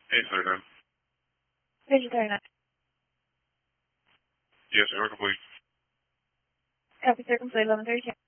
839. Vision 39. Yes, sir, complete. Copy, sir, complete 11:30.